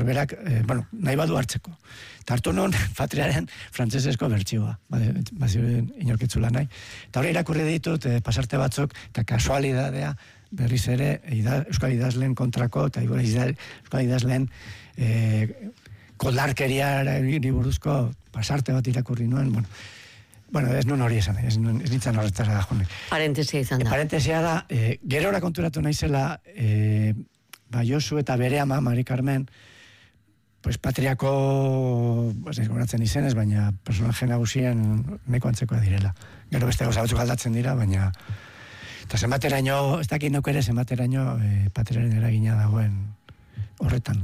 berak, nahi badu hartzeko. Eta hartu non, Patriaren frantzesesko bertsioa, bazioen inorketzula nahi. Eta hori irakurri ditut, pasarte batzuk, eta kasualidadea, berriz ere, Euskal Idazleen kontrako, eta Euskal Idazleen koldarkeriari buruzko pasarte bat irakurri nuen, bueno, ez nun hori esan, ez nintzen horretara da jone. Parentesia izan da. Parentesia da, gerora konturatu naizela, Josu eta bere ama, Mari Carmen, Patriako, ez goratzen izenez, baina personaje nagusien neko antzekoa direla. Gero beste gauza batzuk aldatzen dira, baina eta zenbateraino, ez dakit neuk ere zenbateraino Patriaren eragina dagoen horretan.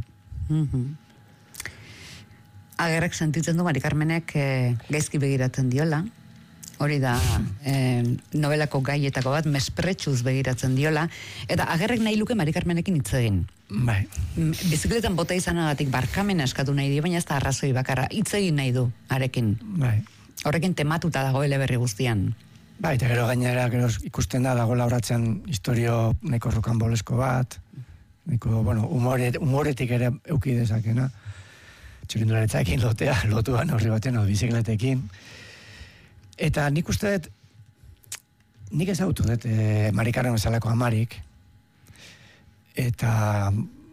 Agerrek sentitzen du Mari Carmenek gaizki begiratzen diola, hori da novelako gaietako bat, mespretsuz begiratzen diola, eta Agerrek nahi luke Mari Carmenekin hitz egin. Bai. Bizikletan bota izanagatik barkamena eskatu nahi dio, baina ez da arrazoi bakarra, hitz egin nahi du arekin. Bai. Horrekin tematuta dago eleberri guztian. Bai, eta gero gainera ikusten da dagoela horatzen historio neko rokanbolesko bat, neko, humoretik ere euki dezakena, txirindularitzaekin lotuan horri batean, bizikletekin. Eta nik uste dut, nik ezagutu dut Mari Carmen bezalako amarik, eta,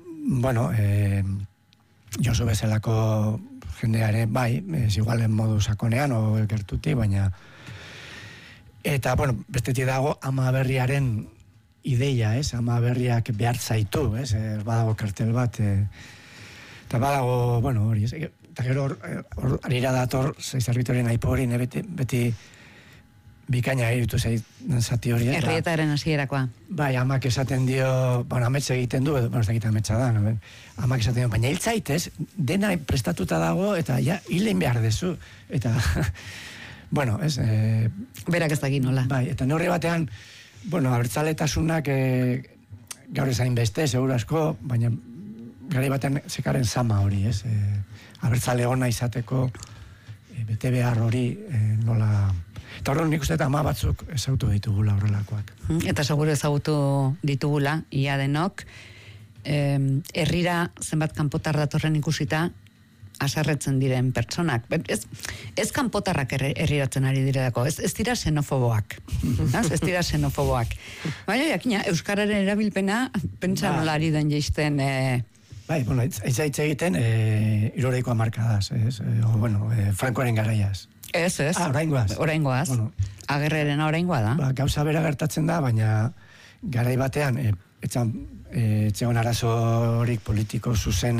Josu bezalako jendeare, bai, ez igualen modu sakonean, o gertuti, baina, eta, bestetik dago ama berriaren ideia, ama berriak behar zaitu, badago kartel bat, eta badago, hori, eta gero arira dator, zerbitoren aipo hori, beti bikaina eritu zati hori. Herrietaren hasierakoa. Bai, amak esaten dio, ametxe egiten du, ez dakit ametxa da, amak esaten dio, baina hiltzaitez, dena prestatuta dago, eta hilen behar dezu, eta, ez... Berak ez dakit nola. Bai, eta neurri batean, abertzaletasunak gaur ezain beste, segura asko, baina garai batean zekaren zama hori, abertzale ona izateko bete behar hori nola... Eta horren nik uste eta ama batzuk ezagutu ditugula horrelakoak. Eta seguro ezagutu ditugula, ia denok, herrira zenbat kanpotar datorren ikusita, aserretzen diren pertsonak. Ez kanpotarrak herriratzen ari direlako, ez dira xenofoboak. Ez dira xenofoboak. Baina, jakina, euskararen erabilpena, pentsa nola ari den jaisten... Bai, ez egiten iroreiko amarkadaz, Frankoaren garaiaz. Ez. Oraingoaz. Oraingoaz. Agerrerena oraingoa da. Gauza bera gertatzen da, baina garai batean, etxegon arazorik politiko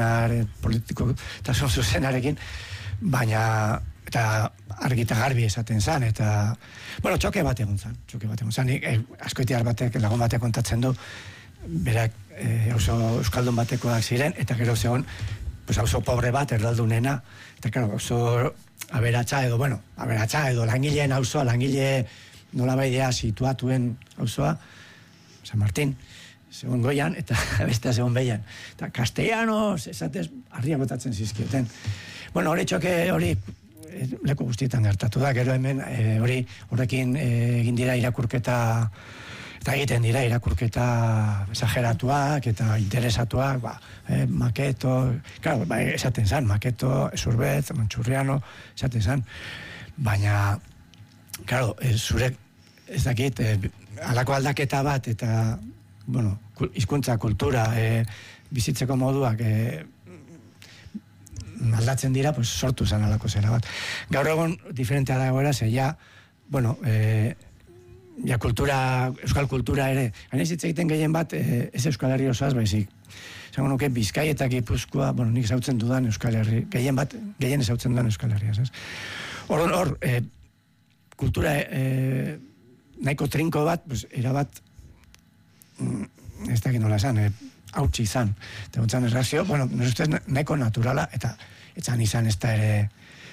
zuzenarekin, baina eta argi eta garbi esaten zan, eta, txoke bat egon zan. Askoitiar batek, lagun batek kontatzen du, berak euskaldun batekoak ziren, eta gero zegoen, oso pobre bat, erdaldunena, eta oso aberatsa edo langileen auzoa, langile nolabaidea situatuen auzoa, San Martín, zegoen goian, eta bestea zegoen behian. Eta castellanos, esatez, harriak botatzen zizkioten. Hori txoke, hori leku guztietan gertatu da, gero hemen horrekin egin dira irakurketa, eta egiten dira irakurketa exageratuak eta interesatuak, Maketo, esaten zan, Maketo, Esurbet, Mantxurriano, esaten zan, baina, zure, ez dakit, halako aldaketa bat, eta, hizkuntza, kultura, bizitzeko moduak, aldatzen dira, sortu zan halako zera bat. Gaur egon, diferentea dagoera, euskal kultura ere, hain ez hitz egiten gehien bat, ez Euskal Herri osoaz, baizik. Zango nuke, Bizkai eta Gipuzkoa, nik ezautzen dudan Euskal Herri, gehien ezautzen dudan Euskal Herri, ez? Hor, kultura nahiko trinko bat, erabat, ez dakit nola esan, hautsi izan. Eta gontzan errazio, nire ustez nahiko naturala, eta etzan izan ez da ere,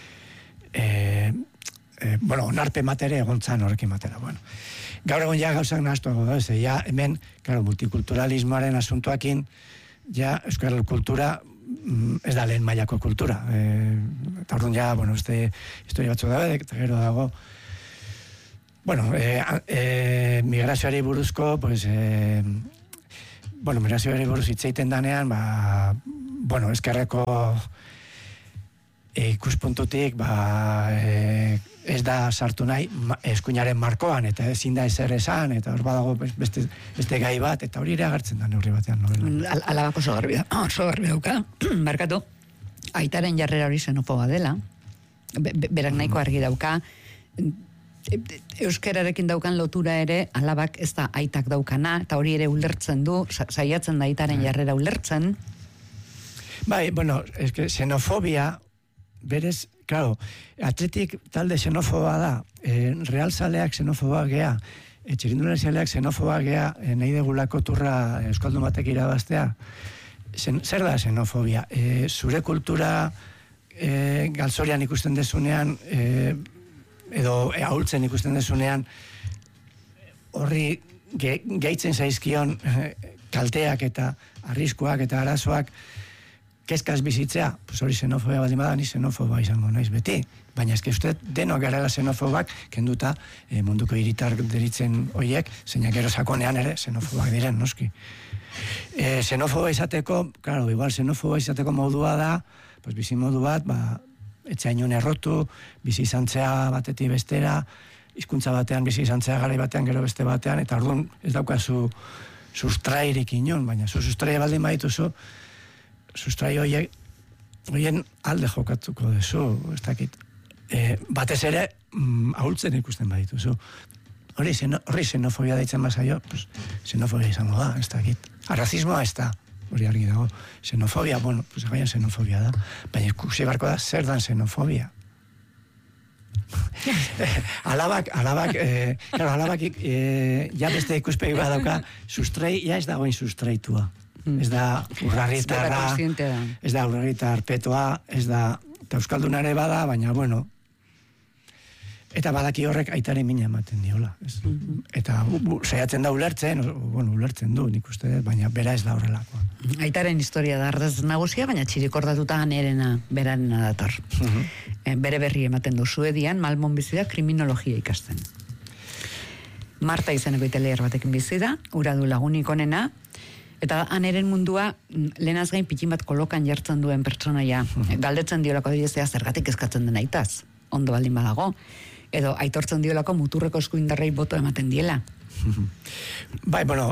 onarpe matere egontzan horrekin matera. Gaur egon gauzak nahaztuago da, hemen, multikulturalismoaren asuntoakin, euskal kultura ez da lehen mailako kultura. Eta orduan historia batzu dabe, eta gero dago, migrazioari buruzko, bueno, migrazioari buruz hitz egiten danean, bueno, ezkerreko ikuspuntutik, ez da sartu nahi eskuinaren markoan, eta ezin da ezer esan, eta hor badago beste gai bat, eta hori ere agertzen da neurri batean novela. Alabako oso garbi dauka, markatu, aitaren jarrera hori xenofoba dela, berak nahiko argi dauka, euskerarekin daukan lotura ere, alabak ez da aitak daukana, eta hori ere ulertzen du, saiatzen da aitaren jarrera ulertzen. Bai, bueno, xenofobia, berez, claro, Atletik talde xenofoba da, Real Zaleak xenofoba gea, Txirindulari Zaleak xenofoba gea, nahi degulako turra euskaldun batek irabaztea. Zer da xenofobia? Zure kultura galzorian ikusten dezunean, edo ahultzen ikusten dezunean, horri gehitzen zaizkion kalteak eta arriskuak eta arazoak kezkaz bizitzea, pues hori xenofobia baldin bada, ni xenofoba izango naiz beti. Baina eske uste denok garela xenofobak, kenduta munduko hiritar deritzen hoiek, zeinak gero sakonean ere xenofobak diren, noski. Xenofoba izateko, claro, igual xenofoba izateko modua da, pues bizi modu bat, etxainon errotu, bizi izantzea batetik bestera, hizkuntza batean bizi izantzea garai batean, gero beste batean, eta orduan ez daukazu sustrairik inon, baina sustraia baldin badituzu, sustrai horien alde jokatuko dezu, ez dakit. Batez ere, ahultzen ikusten badituzu. Hori xenofobia deitzen bazaio, pues, xenofobia izango da, ez dakit. Arrazismoa ez da, hori argi dago. Xenofobia, bueno, pues agaia xenofobia da. Baina ikusi barko da, zer dan xenofobia. Alabak, ja beste ikuspegi bat dauka, sustrai, ja ez dagoen sustraitua. Ez da urrarritarra, ez da urrarritar petoa, ez da euskaldunare bada, baina, bueno, eta badaki horrek aitaren mina ematen diola. Eta saiatzen da ulertzen, bueno, ulertzen du, nik uste, baina bera ez da horrelakoa. Aitaren historia da ardaz nagusia, baina txirikordatuta anerena berarena dator. Bere berri ematen du Suedian, Malmon bizi da kriminologia ikasten. Marta izeneko italiar batekin bizi da, ura du lagunik onena, eta aneren mundua lehenaz gain pitin bat kolokan jartzen duen pertsonaia. Galdetzen diolako direzea zergatik eskatzen den aitaz, ondo baldin badago. Edo aitortzen diolako muturreko eskuindarrei boto ematen diela. Bai, bueno,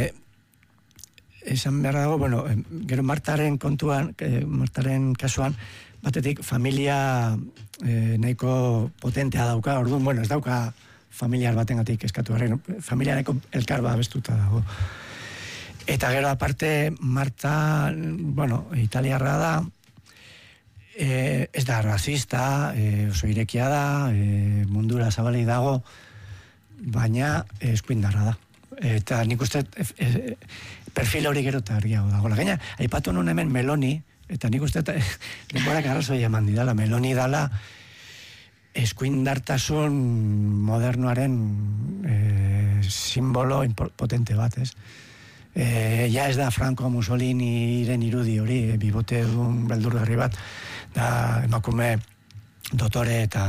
esan behar dago, bueno, gero Martaren kontuan, Martaren kasuan, batetik familia nahiko potentea dauka, orduan, bueno, ez dauka familiar batengatik eskatu garren, familia nahiko elkar babestuta dago. Eta gero aparte, Marta, bueno, italiarra da, ez da rasista, oso irekia da, mundura zabalik dago, baina eskuindarra da. Eta nik uste perfil hori gero eta argiago dago. Gaina, aipatu nun hemen Meloni, eta nik uste denborak arrazoi eman didala. Meloni dala eskuindartasun modernoaren simbolo potente bat, ez? Ja ez da Franco Mussoliniren irudi hori, bibote duen beldurgarri bat, da emakume dotore eta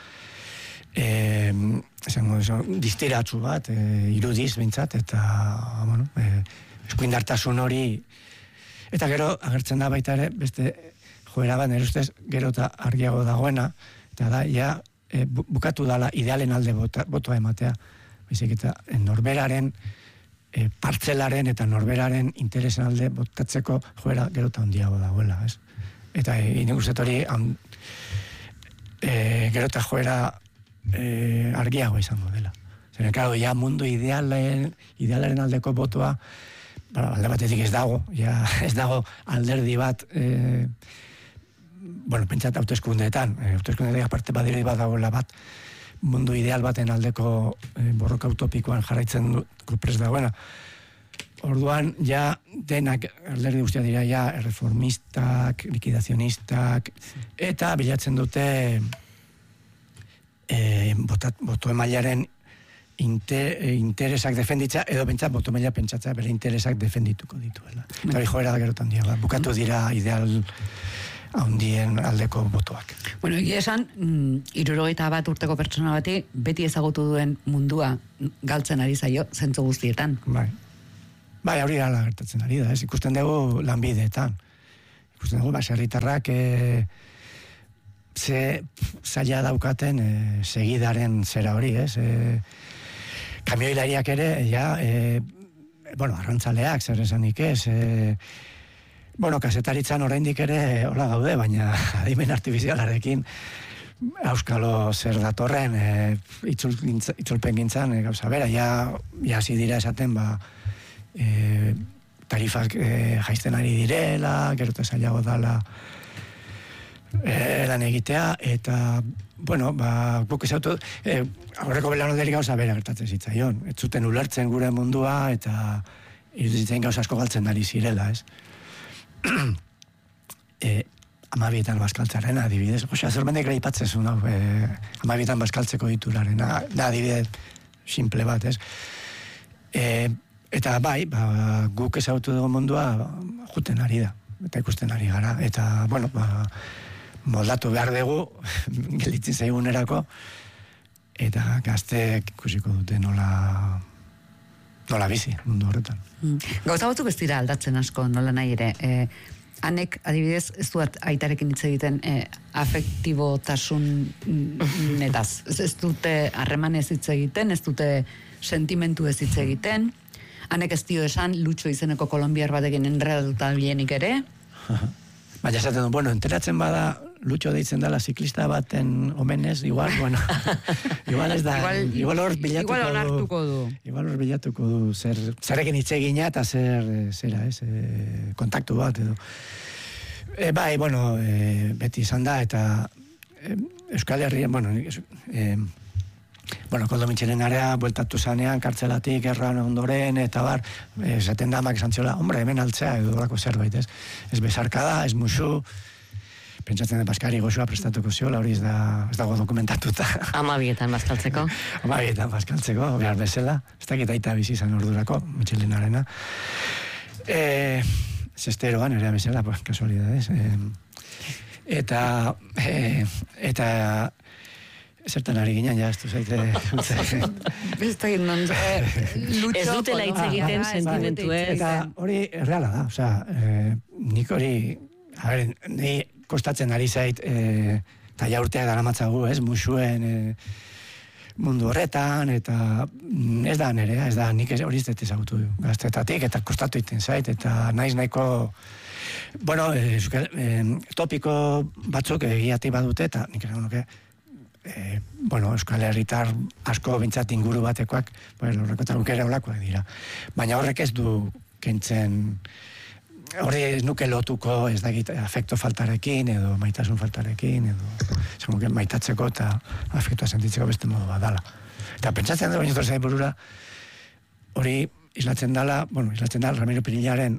distiratsu bat, irudiz bintzat, eta bueno, eskuindartasun hori, eta gero agertzen da baita ere, beste joera bat, nire ustez, gero eta argiago dagoena, eta da, ja, bukatu dala idealen alde botoa ematea, baizik eta norberaren partzelaren eta norberaren interesen alde botatzeko joera gero eta handiago dagoela, ez? Eta nik uste hori gero eta joera argiago izango dela. Zeren, claro, ja mundu idealaren aldeko botoa, alde batetik ez dago, ja ez dago alderdi bat, bueno, pentsat hauteskundeetan aparte badirudi bat dagoela bat, mundu ideal baten aldeko borroka utopikoan jarraitzen du prest dagoena. Orduan, ja, denak alderdi guztia dira, ja, reformistak, likidazionistak, eta bilatzen dute boto emailaren interesak defenditza, edo pentsat boto emaila pentsatza bere interesak defendituko dituela. Eta hori joera da gerotan dira, bukatu dira ideal handien aldeko botoak. Bueno, egia esan, 71 urteko pertsona bati beti ezagutu duen mundua galtzen ari zaio, zentzu guztietan. Bai. Bai, hori ala gertatzen ari da, ez? Ikusten dugu lanbideetan. Ikusten dugu, baserritarrak ze zaila daukaten segidaren zera hori, ez? Kamioilariak ere, arrantzaleak, zer esanik ez, kasetaritzan oraindik ere hola gaude, baina adimen artifizialarekin auskalo zer datorren itzulpen gintzan, gauza bera, hasi dira esaten, tarifak jaisten ari direla, gero eta zailago dala lan egitea, eta, guk ezautu, horreko belaunaldiari gauza bera gertatzen zitzaion. Ez zuten ulertzen gure mundua, eta iruditzen gauza asko galtzen ari zirela, ez? Amabietan baskaltzaren, adibidez. Zerbendek reipatzen zuen, amabietan baskaltzeko dituraren, da adibidez simple bat, ez? Eta bai, guk ezautu dugu mundua juten ari da, eta ikusten ari gara, eta, moldatu behar dugu, gelitzen zaigunerako, eta gazteek ikusiko dute nola bizi mundu horretan. Gauza batzuk ez dira aldatzen asko, nola nahi ere. Hanek, adibidez, ez duat aitarekin hitz egiten afektibotasunetaz. Ez dute harremanez hitz egiten, ez dute sentimentu ez hitz egiten. Hanek ez dio esan, Lutxo izeneko kolombiar batekin enredatuta bilenik ere. Baina esaten du, enteratzen bada Lutxo deitzen dela ziklista baten omenez, igual ez da, igual hor bilatuko du. Igual hor bilatuko du, zerrekin hitz egina eta zera, kontaktu bat edo. Beti izan da, eta Euskal Herrian, Koldo Mitxelen area, bueltatu zanean, kartzelatik, erran ondoren, eta esaten da, esan ziola, hemen altzea, edo horako zerbait, ez? Ez bezarkada, ez musu, pentsatzen da Baskari goxoa prestatuko ziola, hori ez dago dokumentatuta. Amabietan bazkaltzeko. Amabietan bazkaltzeko, behar bezala. Ez dakit aita bizi izan ordurako, Mitxelenarena. Zesteroan, ere bezala, kasualidades. Eta zertan ari ginen, ez du zaite... Ez dutela hitz egiten sentimentu ez. Eta hori reala da, nik hori, ni kostatzen ari zait, eta jaurteak daramatzagu, musuen mundu horretan, eta ez da nerea, ez da nik hori ez dut ezagutu gaztetatik, eta kostatu egiten zait, eta nahiko, topiko batzuk egiatik badute, eta nik esan nuke, Euskal Herritar asko bintzat inguru batekoak, horrekotan ukera olakoak dira. Baina horrek ez du kentzen, horri ez nuke lotuko, ez dakit, afekto faltarekin, edo maitasun faltarekin, edo maitatzeko eta afektoa sentitzeko beste modu bat dala. Eta pentsatzen da, baina zortzai burura, hori islatzen dala Ramiro Pirillaren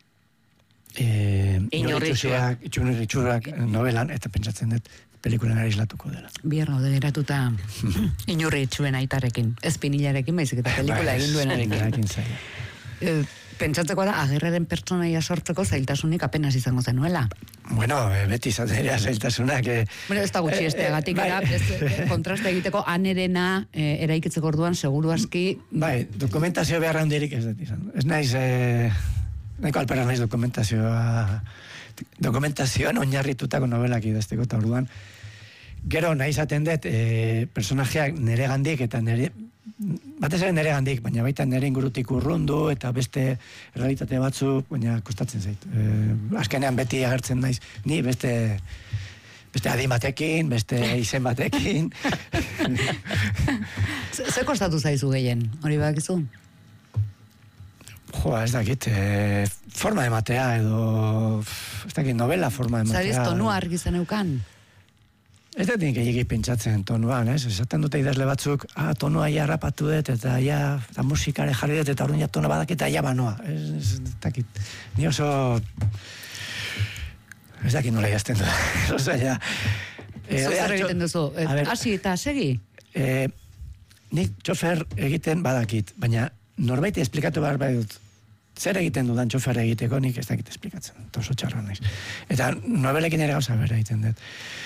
Iñurritxurak novelan, eta pentsatzen dut, pelikulen islatuko dela. Bihar gaude geratuta Iñurritxuen aitarekin, ez Pinillarekin, baizik eta pelikula egin duenarekin. Pentsatzeko da, Agirreren pertsonaia sortzeko zailtasunik apenas izango zenuela. Beti izaten dira zailtasunak. Ez da gutxi esteagatik, kontraste egiteko anerena eraikitzeko orduan, seguru aski... Dokumentazio behar handirik ez dut izan. Ez naiz, nahiko alperan naiz dokumentazioan oinarritutako novelak idazteko, eta orduan, gero nahi izaten dut, personajeak nere gandik, eta batez ere nere gandik, baina baita nere ingurutik urrundu, eta beste realitate batzuk, baina kostatzen zait. Azkenean beti agertzen naiz, ni beste adin batekin, beste izen batekin. Ze kostatu zaizu gehien, hori bakizu? Ez dakit, forma ematea, edo, ez dakit, novela forma ematea. Zariz, tonua argi zeneukan? Ez dut nik egik pentsatzen tonuan, ez? Esaten dute idazle batzuk, tonua ja rapatu dut, eta musikare jarri dut, eta orduan ja tona badak, eta ja banoa. Ez dakit, ni oso... Ez dakit nola jazten du. Zer egiten duzu? Hasi eta segi? Nik txofer egiten badakit, baina norbait esplikatu behar bai dut. Zer egiten dudan txofer egiteko, nik ez dakit esplikatzen. Oso txarra naiz. Eta nobelekin ere gauza bera egiten dut.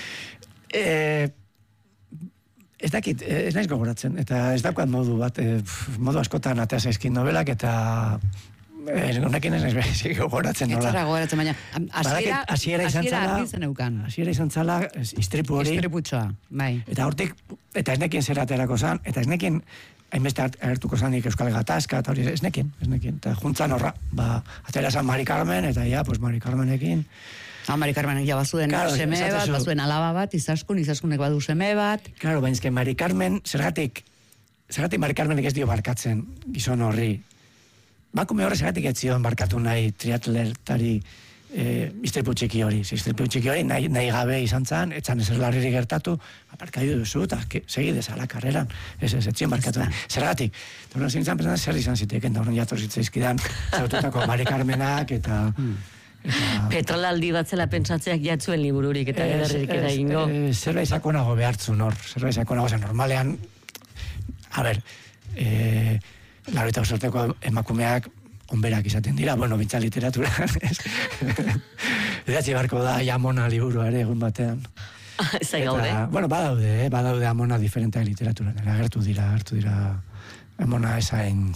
Ez dakit, ez naiz gogoratzen, eta ez daukat modu bat, modu askotan atea zaizkin novelak, eta Honekin ez berezik gogoratzen nola. Etzara gogoratzen, baina hasiera izan zala istripu hori. Istriputxoa, bai. Eta hortik, eta ez nekien zeraterako zan, eta ez nekien hainbeste agertuko zanik Euskal Gatazka, eta hori ez nekien. Eta juntzan horra, atera zan Mari Carmen, eta ja, pues Mari Carmenekin. Mari Carmenek ja bazuen seme bat, bazuen alaba bat, izaskunek badu seme bat. Claro, baina Mari Carmen, zergatik Mari Carmenek ez dio barkatzen gizon horri. Bakume horre zergatik ez zion barkatu nahi triatlertari istripu txiki hori. Istripu txiki hori nahi gabe izan zan, etzan ez larriri gertatu, barkaidu duzu, eta segi dezala karreran. Ez zion barkatu. Zergatik. Eta horren zintzen pensan zer izan ziteken, da horren jatorritzaizkidan zaututako Mari Carmenak eta... Petrolaldi bat zela pentsatzeak jatzuen libururik eta ederrik eta ingo. Zerbait sakonago behartzun hor. Zerbait sakonago, normalean, a ber, Laurogeita urteko emakumeak onberak izaten dira, bueno, bintza literatura. Idatzi barko da Amona liburua ere egun batean. Zai gaude. Bueno, badaude Amona diferenteak literaturan. Agertu dira Amona esain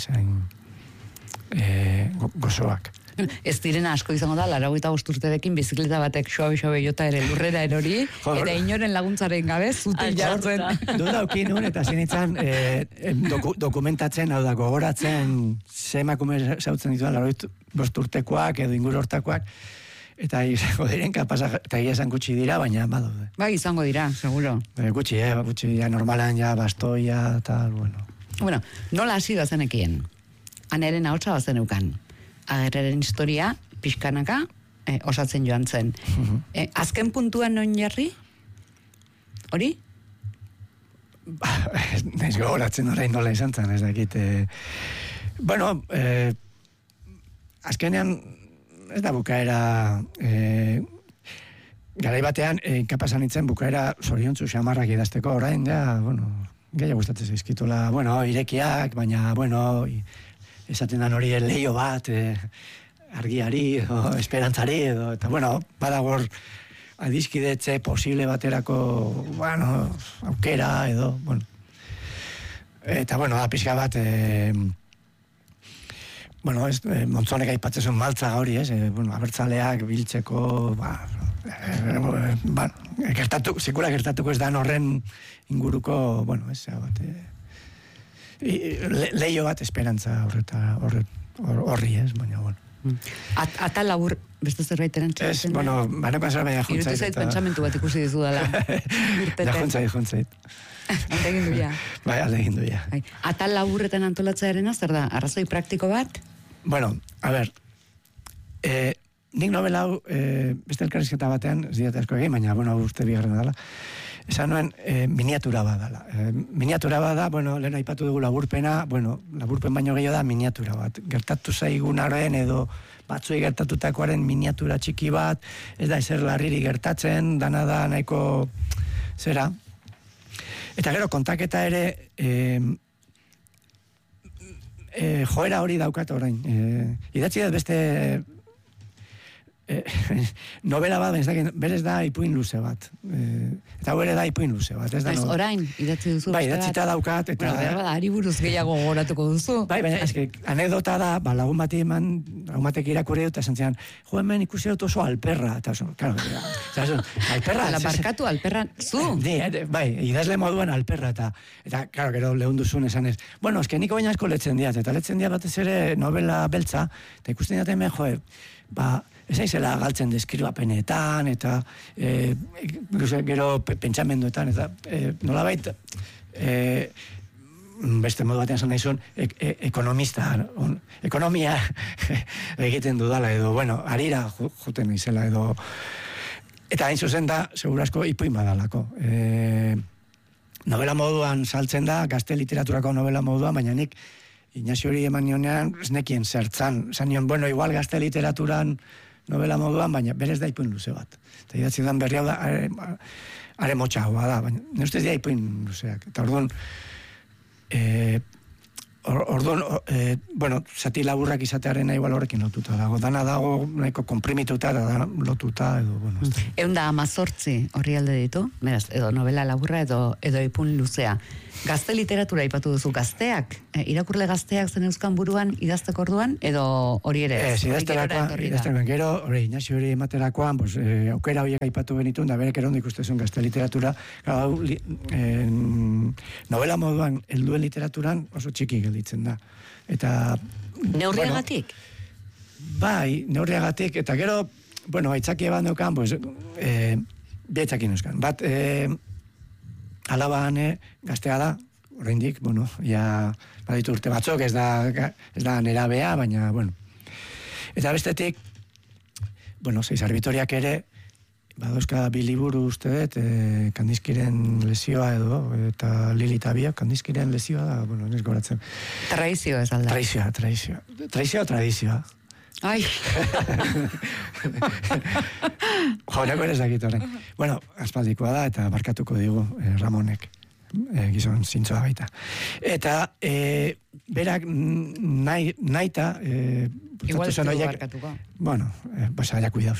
gozoak. Ez direna asko izango da, 85 urterekin bizikleta batek xoabe jota ere lurrera erori, eta inoren laguntzaren gabe, zutik jartzen. Duda aukin nuen, eta zinitzen dokumentatzen, hau da, gogoratzen, ze emakume zautzen dituan, 85 urtekoak edo inguru hortakoak, eta izango diren kapazak, eta esan gutxi dira, baina badaude. Bai, izango dira, seguro. Gutxi dira, normalan ja, bastoia, tal, bueno. Bueno, nola hasi da zenekien? Aneren ahotsa bazeneukan. Agerraren historia, pixkanaka, osatzen joan zen. Azken puntuan non jarri? Hori? Naiz gogoratzen orain nola izan zen, ez dakit. Bueno, azkenean, ez da bukaera, garai batean, kapazan nintzen bukaera zoriontzu xamarrak idazteko, orain, ja, bueno, gehiago gustatzen zaizkitula, bueno, irekiak, baina, bueno, esaten dan hori leio bat, argiari, edo esperantzari, edo, eta, bueno, badagor adizkidetze posible baterako, bueno, aukera, edo, bueno. Eta, bueno, da pixka bat, bueno, Montzonek aipatzen maltza hori, bueno, abertzaleak biltzeko, sekula gertatuko ez dan horren inguruko, bueno, bat, leio bat esperantza horri, baina, bueno. Ata labur, beste zerbait erantzun? Ez, bueno, banekoan zer baina juntzait. Irutu zait pentsamentu bat ikusi dizu dela. Ja, juntzait. Alde egin duia. Bai, alde egin duia. Ata laburretan antolatzearena, zer da, arrazoi praktiko bat? Bueno, a ber, nik novela hau, beste elkarrizketa batean, ez diat asko egin, baina, bueno, uste bigarren dela, esan nuen, miniatura badala. Miniatura bada, bueno, lehen aipatu dugu laburpena, bueno, laburpen baino gehiago da miniatura bat. Gertatu zaigunaren edo batzuei gertatutakoaren miniatura txiki bat, ez da ezer larriri gertatzen, dana da nahiko zera. Eta gero, kontaketa ere, joera hori daukat orain. Idatzi dut beste novela bat, berez da ipuin luze bat. Eta hau ere da ipuin luze bat. Orain, idatzi duzu. Bai, idatzita daukat. Bueno, ari buruz gehiago goratuko duzu. Bai, baina, anekdota da, lagun batek irakurri dut, esan zian, jo, hemen ikusi dut oso alperra. Eta oso, claro, alperra. Barkatu, alperra, zu. Bai, idazle moduan alperra. Eta, claro, gero lehun duzun esan ez. Bueno, eske niko baina asko letzen diat. Eta letzen diat batez ere novela beltza. Eta ikusten diat hemen, ez aizela galtzen deskribapenetan, eta gero pentsamenduetan, eta nolabait, beste modu batean zan nahizun, ekonomia egiten dudala, edo, bueno, harira juten izela, edo, eta hain zuzen da, segurasko ipuin badalako. Novela moduan saltzen da, gazte literaturako novela moduan, baina nik Ignacio hori eman nionean, ez nekien zertzan, zan nion, bueno, igual gazte literaturan novela moduan, baina berez da ipuin luze bat. Eta idatzi dan berri hau da, are motxa hau da, baina ne ustez da ipuin luzeak. Eta orduan, Orduan, bueno, zati laburrak izatearen igual horrekin lotuta dago. Dana dago nahiko komprimituta da lotuta edo, bueno. 118 orrialde ditu, beraz, edo novela laburra edo ipun luzea. Gazte literatura ipatu duzu, gazteak, irakurle gazteak zen euskan buruan idazteko orduan, edo hori ere? Idazterakoan, gero, Ignacio hori ematerakoan, pues, aukera horiek aipatu benitun, da berek erondik ustezun gazte literatura, novela moduan, helduen literaturan oso txiki gelditzen da. Eta... Neurriagatik? Bueno, bai, neurriagatik, eta gero, bueno, aitzakia bat neukan, pues, biaitzakin euskan. Bat, alabaan gaztea da, oraindik, bueno, ja, baditu urte batzuk, ez da nerabea, baina, bueno. Eta bestetik, bueno, Zeizar Bitoriak ere, badozka bi liburu uste dut, Kandizkiren lesioa edo, eta Lili Tabia, Kandizkiren lesioa da, bueno, nes goratzen. Traizio ez alda. Traizioa. Traizioa o tradizioa? Ai! Neko ere zakit horren. Bueno, aspaldikoa da, eta barkatuko digu Ramonek, gizon zintzoa baita. Eta berak naita... Igual ez dugu barkatuko. Bueno, basa, ya cuidaos.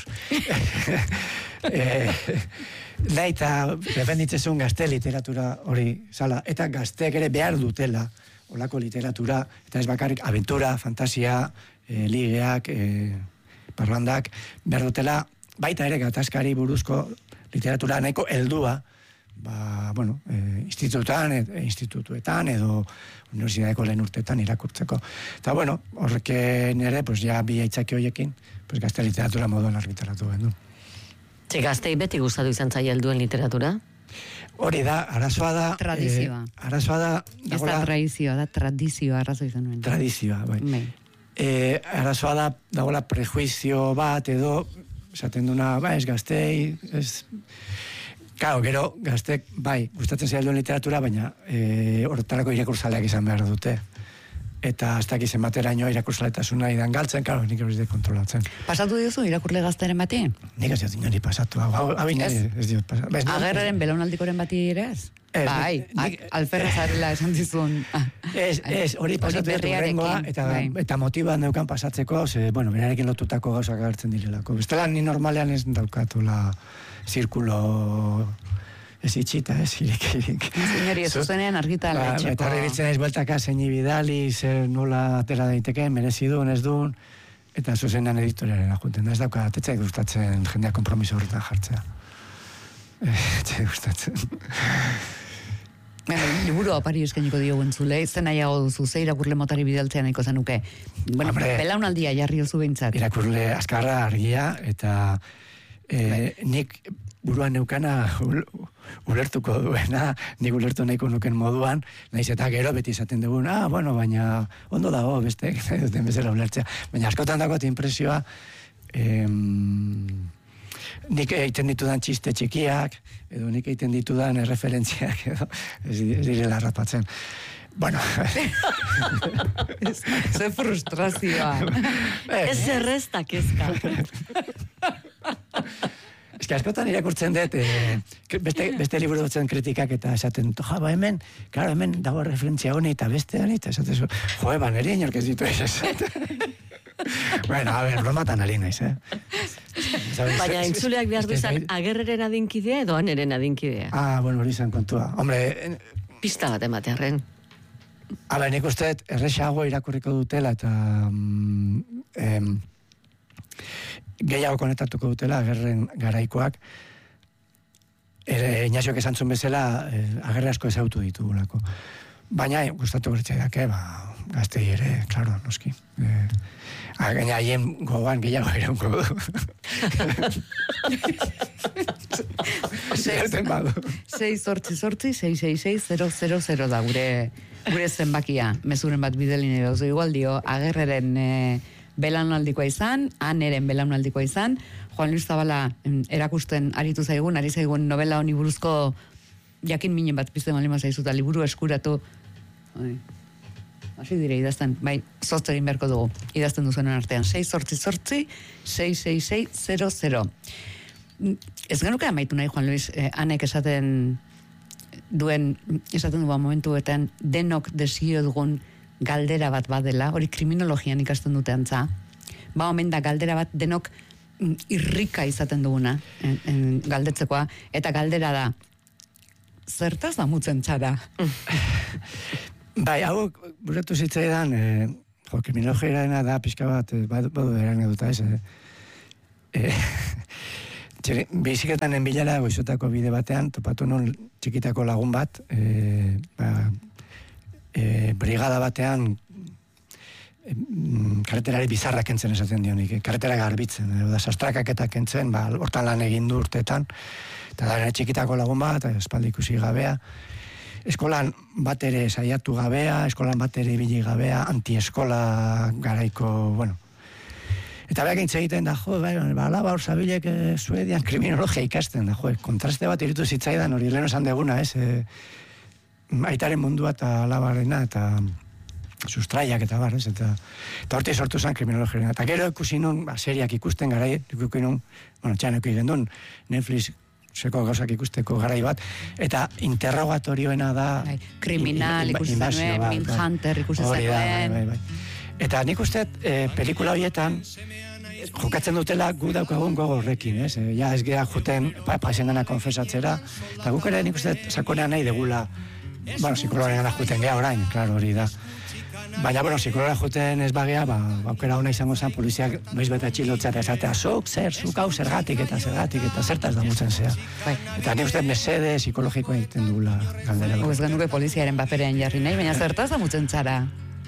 Naita defenditzezun gazte literatura hori zala, eta gazteek ere behar dutela olako literatura, eta ez bakarrik aventura, fantasia, ligeak, parrandak, behar dutela, baita ere gatazkari buruzko literatura nahiko heldua, bueno, institutuetan edo universitateko lehen urtetan irakurtzeko. Eta, bueno, horrekin ere, pues, ja bi aitzaki horiekin, pues, gazte literatura moduan argitaratu gendu. Gaztei beti gustatu izan zaila helduen literatura? Hori da, arazoa da... Tradizioa. Arazoa da... Ez da tradizioa, da tradizioa arrazo izan nuen. Tradizioa, bai. Arazoa da, dagoela prejuizio bat edo, esaten duna, ez gaztei, ez... Claro, gero, gaztek, bai, gustatzen zaila duen literatura, baina horretarako irakurzaleak izan behar dute. Eta hasta aquí zenbateraino irakurzaletasuna idan galtzen, claro, nik hori de kontrolatzen. Pasatu diozu irakurle gazteren bati? Nik ez diot inori pasatu, ez diot pasatu. Agerraren belaunaldikoren bati ere ez? Bai, alferra zarela esan dizun. Ez, hori pasatu dut urrengoa, eta motiba neukan pasatzeko, bueno, berarekin lotutako gauzak agertzen direlako. Bestela ni normalean ez daukatula zirkulo ez itxita, ez irik. Zineri, ez zuzenean argitala etxeko. Eta horrebitzen ez bueltaka zein bidali, zer nola atera daiteke, merezi duen, ez duen, eta zuzenean editoriaren ajunten da. Ez dauka, etxai gustatzen jendea kompromiso horretan jartzea. Etxai gustatzen. Liburu apari eskainiko diogu entzule, zen nahiago duzu, ze irakurle motari bidaltzea nahiko zenuke. Bueno, belaunaldia jarri oso behintzat. Irakurle askarra, argia, eta nik buruan neukana ulertuko duena, nik ulertu nahiko nuken moduan, nahiz eta gero beti izaten dugun, bueno, baina ondo dago, bestek, duten bezala ulertzea. Baina askotan dagoet impresioa, nik egiten ditudan txiste txikiak, edo nik egiten ditudan referentziak, edo ez direla rapatzen. Bueno. Ze frustrazioa. Ez erreztak ezka. Ez que askotan irakurtzen dut, beste liburu dutzen kritikak eta esaten, hemen dago referentzia honi eta beste honi, eta esaten zu, nire inork ez ditu ez. Bueno, a ver, bromatan ari naiz, Baina entzuleak behar duzan Agerreren adinkidea edo Aneren adinkidea? Bueno, hori izan kontua. Hombre... Pista bat ematearen. Nik uste erresago irakurriko dutela eta gehiago konektatuko dutela Agerren garaikoak. Inaziok esan zuen bezala Agerre asko ezautu ditugulako. Baina gustatu bertzaidak, gaztei ere, klaro, noski. Gaina haien gogoan gehiago iraungo du. 6-8-6-6-6-000 da gure zenbakia, mezuren bat bideline dauzo igual dio, Agerreren belaunaldikoa izan, Aneren belaunaldikoa izan, Juan Luis Zabala erakusten ari zaigun novela honi buruzko jakin minen bat pizten malima zaizuta, liburu eskuratu, hasi dire idazten, bai, zozterin beharko dugu, idazten duzuen artean, 6-8-6-6-6-0-0. Ez genuke amaitu nahi, Juan Luis, Anek esaten duen momentuetan denok desio dugun galdera bat badela, hori kriminologian ikasten dute antza, ba omen da galdera bat denok irrika izaten duguna, galdetzekoa, eta galdera da, zertaz damutzen txara? Bai, hau, buratu zitzaidan, kriminologiarena da, pixka bat, badu eran eduta ez, biziketan enbilara goizotako bide batean, topatu nun txikitako lagun bat, brigada batean kareterari bizarra kentzen esaten dionik, karetera garbitzen, da sastrakak eta kentzen, hortan lan egin du urteetan, eta da txikitako lagun bat, espaldi ikusi gabea, eskolan bat ere saiatu gabea, eskolan bat ere ibili gabea, antieskola garaiko, bueno, eta beak intz egiten da, alaba hor zabilek Suedian kriminologia ikasten da, kontraste bat iritu zitzaidan, hori lehen esan deguna, aitaren mundua eta alabarena, eta sustraiak eta bar, eta horti sortu zen kriminologia. Eta gero ikusi nun, seriak ikusten garai, ikusi nun, txaneko igendun, Netflix seko gauzak ikusteko garai bat, eta interrogatorioena da... Kriminal ikusten nuen, Mindhunter ikusten zenuen. Eta nik uste, pelikula horietan, jokatzen dutela gu daukagun gogo horrekin, ez? Ja ez geha juten pasen dena konfesatzera, eta guk ere nik uste sakonean nahi degula, psikologean juten geha orain, klaro hori da. Baina, psikologa juten ez bagea, aukera hona izango zen, poliziak noiz bete atxilotzea eta esatea, zuk hau zergatik eta zertaz damutzen zea. Eta nik uste mesede psikologikoa egiten dugula galdera. Ez genuke poliziaren baperean jarri nahi, baina zertaz damutzen zara?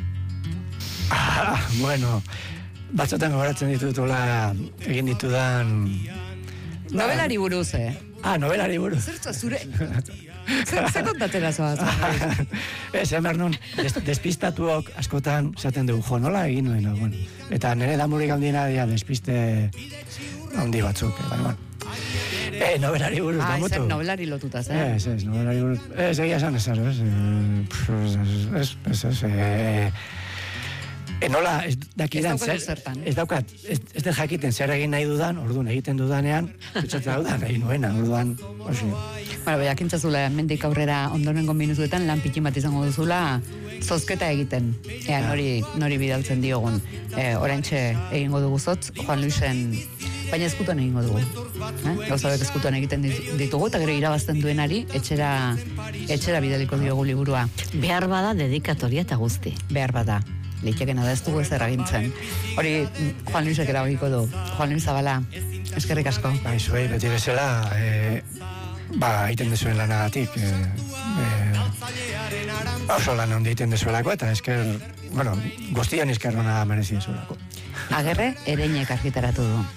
Bueno, batzotan gogoratzen ditutula egin ditudan... Nobelari buruz, nobelari buruz. Zertza zure... Zer kontatera zoaz? Ez, nun, despistatuok askotan zaten dugu, nola egin nuen, bueno. Eta nire damurik handiena dira despiste handi batzuk, baina, nobelari buruz, damutu. Ez, nobelari lotuta, Ez, nobelari buruz. Ez, egia esan nola, ez dakidan, ez daukat, ez den jakiten zer egin nahi dudan, orduan egiten dudanean, dutxatzen dudan, egin nuena, orduan, Bueno, jakintzazula, mendik aurrera ondorengo minutuetan lan pikin bat izango duzula, zozketa egiten, nori bidaltzen diogun. Oraintxe egingo dugu zotz, Juan Luisen, baina eskutuan egingo dugu. Gauzabek eskutuan egiten ditugu, eta gero irabazten duenari, etxera bidaliko diogu liburua. Behar bada dedikatoria eta guzti. Behar bada. Leitekena da ez dugu ez eragintzen. Hori Juan Luisek erabiko du. Juan Luis Zabala, eskerrik asko. Zuei, beti bezala, egiten dezuen lanagatik. Oso lan hondi egiten dezuelako, eta guztion esker hona merezi dezuelako. Agerre, Ereinek argitaratu du.